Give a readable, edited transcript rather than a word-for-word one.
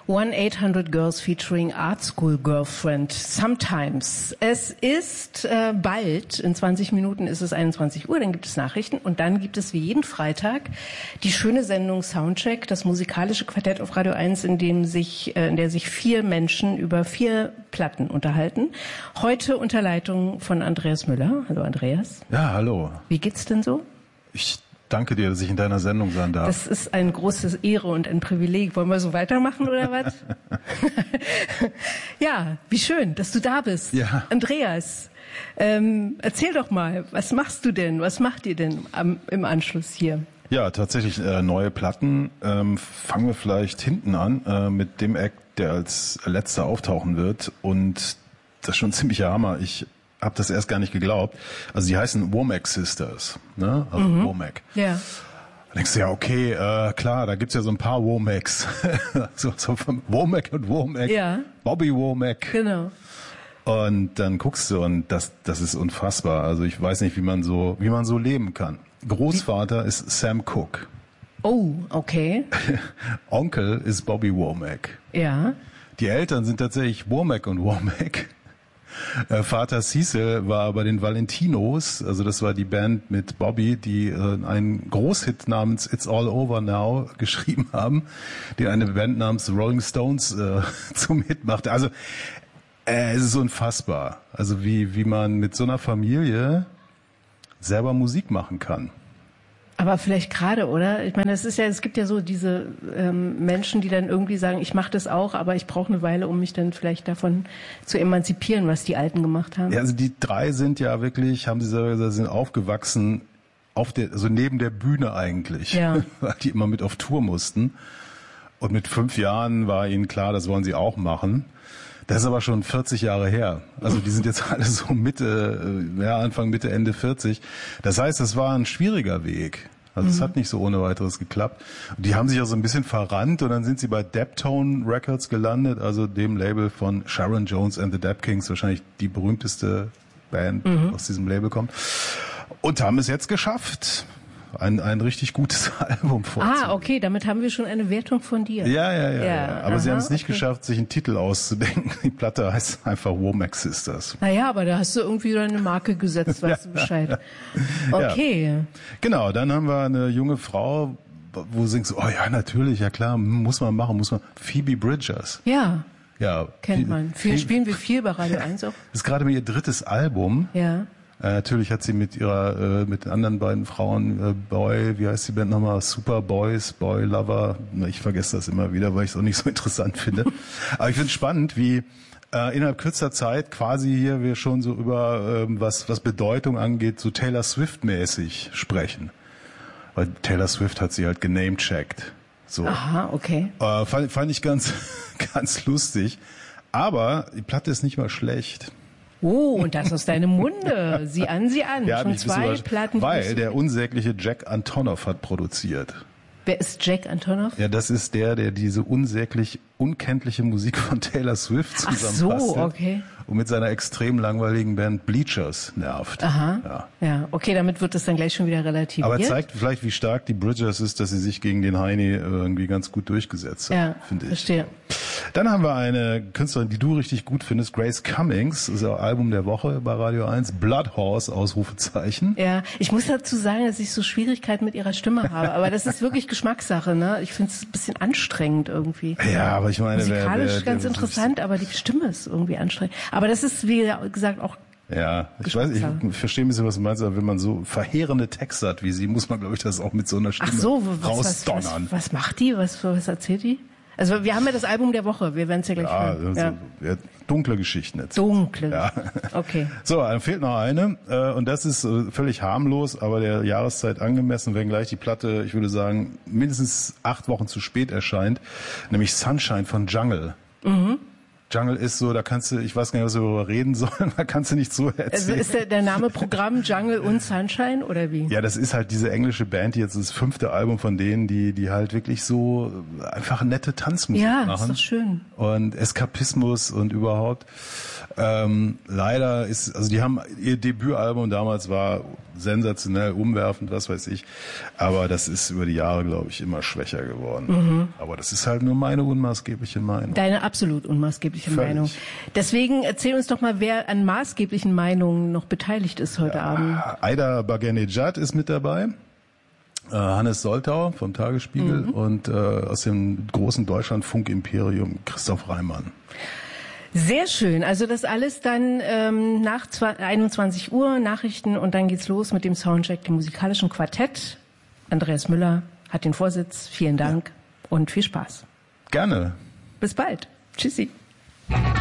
1-800-Girls featuring Art School Girlfriend. Sometimes. Es ist bald, in 20 Minuten ist es 21 Uhr, dann gibt es Nachrichten und dann gibt es wie jeden Freitag die schöne Sendung Soundcheck, das musikalische Quartett auf Radio 1, in der sich 4 Menschen über 4 Platten unterhalten. Heute unter Leitung von Andreas Müller. Hallo Andreas. Ja, hallo. Wie geht's denn so? Ich danke dir, dass ich in deiner Sendung sein darf. Das ist eine große Ehre und ein Privileg. Wollen wir so weitermachen oder was? Ja, wie schön, dass du da bist. Ja. Andreas, erzähl doch mal, was machst du denn? Was macht ihr denn im Anschluss hier? Ja, tatsächlich neue Platten. Fangen wir vielleicht hinten an mit dem Act, der als letzter auftauchen wird. Und das ist schon ein ziemlicher Hammer. Ich habe das erst gar nicht geglaubt. Also die heißen Womack Sisters, ne? Also Womack. Ja. Da denkst du ja, okay, klar, da gibt's ja so ein paar Womacks. so von Womack und Womack. Ja. Bobby Womack. Genau. Und dann guckst du und das ist unfassbar. Also ich weiß nicht, wie man so leben kann. Großvater ist Sam Cooke. Oh, okay. Onkel ist Bobby Womack. Ja. Die Eltern sind tatsächlich Womack und Womack. Vater Cecil war bei den Valentinos, also das war die Band mit Bobby, die einen Großhit namens It's All Over Now geschrieben haben, den eine Band namens Rolling Stones zum Hit machte. Also es ist unfassbar, also wie man mit so einer Familie selber Musik machen kann. Aber vielleicht gerade, oder? Ich meine, es gibt ja so diese Menschen, die dann irgendwie sagen, ich mache das auch, aber ich brauche eine Weile, um mich dann vielleicht davon zu emanzipieren, was die Alten gemacht haben. Ja, also die 3 sind ja wirklich, haben sie selber gesagt, sind aufgewachsen also neben der Bühne eigentlich, ja. Weil die immer mit auf Tour mussten. Und mit 5 Jahren war ihnen klar, das wollen sie auch machen. Das ist aber schon 40 Jahre her. Also die sind jetzt alle so Anfang, Mitte, Ende 40. Das heißt, das war ein schwieriger Weg. Also es hat nicht so ohne weiteres geklappt. Und die haben sich auch so ein bisschen verrannt und dann sind sie bei Daptone Records gelandet, also dem Label von Sharon Jones and the Dap Kings, wahrscheinlich die berühmteste Band aus diesem Label kommt. Und haben es jetzt geschafft, ein richtig gutes Album vorzulegen. Ah, okay, damit haben wir schon eine Wertung von dir. Ja. Aber sie haben es nicht geschafft, sich einen Titel auszudenken. Die Platte heißt einfach Womack Sisters. Naja, aber da hast du irgendwie deine Marke gesetzt, weißt du Bescheid. Okay. Ja. Genau, dann haben wir eine junge Frau, wo du denkst, oh ja, natürlich, ja klar, muss man machen. Phoebe Bridgers. Ja. Ja. Kennt man. Spielen wir viel bei Radio 1 auch. Das ist gerade mal ihr 3. Album. Ja. Natürlich hat sie mit den anderen beiden Frauen, wie heißt die Band nochmal? Super Boys, Boy Lover. Ich vergesse das immer wieder, weil ich es auch nicht so interessant finde. Aber ich finde es spannend, wie innerhalb kürzester Zeit quasi hier wir schon so über, was Bedeutung angeht, so Taylor Swift-mäßig sprechen. Weil Taylor Swift hat sie halt genamecheckt. So. Aha, okay. Fand ich ganz lustig. Aber die Platte ist nicht mal schlecht. Oh, und das aus deinem Munde. Sieh an. Ja, schon 2 Platten. Weil der unsägliche Jack Antonoff hat produziert. Wer ist Jack Antonoff? Ja, das ist der diese unsäglich unkenntliche Musik von Taylor Swift zusammenbastelt. Ach so, okay. Und mit seiner extrem langweiligen Band Bleachers nervt. Aha. Ja, okay, damit wird es dann gleich schon wieder relativiert. Aber zeigt vielleicht, wie stark die Bridgers ist, dass sie sich gegen den Heini irgendwie ganz gut durchgesetzt hat, finde ich. Verstehe. Dann haben wir eine Künstlerin, die du richtig gut findest, Grace Cummings. Das ist ja Album der Woche bei Radio 1. Blood Horse, Ausrufezeichen. Ja, ich muss dazu sagen, dass ich so Schwierigkeiten mit ihrer Stimme habe. Aber das ist wirklich Geschmackssache, ne? Ich finde es ein bisschen anstrengend irgendwie. Ja, aber ich meine... Musikalisch ganz interessant, aber die Stimme ist irgendwie anstrengend. Aber das ist, wie gesagt, auch... Ja, ich verstehe ein bisschen, was du meinst, aber wenn man so verheerende Texte hat wie sie, muss man, glaube ich, das auch mit so einer Stimme rausdonnern. Was macht die? Was erzählt die? Also wir haben ja das Album der Woche, wir werden es ja gleich hören. Ja, dunkle Geschichten jetzt. Dunkle. Ja. Okay. So, dann fehlt noch eine und das ist völlig harmlos, aber der Jahreszeit angemessen, wenngleich die Platte, ich würde sagen, mindestens 8 Wochen zu spät erscheint, nämlich Sunshine von Jungle. Jungle ist so, da kannst du, ich weiß gar nicht, was wir darüber reden sollen, da kannst du nicht so erzählen. Also ist der Name Programm Jungle und Sunshine oder wie? Ja, das ist halt diese englische Band, die jetzt das 5. Album von denen, die halt wirklich so einfach nette Tanzmusik machen. Ja, ist doch schön. Und Eskapismus und überhaupt. Leider ist, also die haben, ihr Debütalbum damals war sensationell, umwerfend, was weiß ich. Aber das ist über die Jahre, glaube ich, immer schwächer geworden. Aber das ist halt nur meine unmaßgebliche Meinung. Deine absolut unmaßgebliche Völlig. Meinung. Deswegen erzähl uns doch mal, wer an maßgeblichen Meinungen noch beteiligt ist heute Abend. Aida Bagenejad ist mit dabei. Hannes Soltau vom Tagesspiegel und aus dem großen Deutschlandfunk-Imperium Christoph Reimann. Sehr schön. Also das alles dann nach 21 Uhr Nachrichten und dann geht's los mit dem Soundcheck, dem musikalischen Quartett. Andreas Müller hat den Vorsitz. Vielen Dank und viel Spaß. Gerne. Bis bald. Tschüssi.